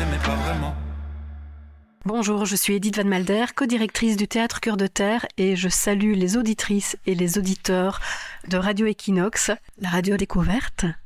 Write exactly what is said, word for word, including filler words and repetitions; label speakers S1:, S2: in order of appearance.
S1: s'aimait pas vraiment.
S2: Bonjour, je suis Edith Van Malder, co-directrice du Théâtre Cœur de Terre et je salue les auditrices et les auditeurs de Radio Equinox, la radio découverte.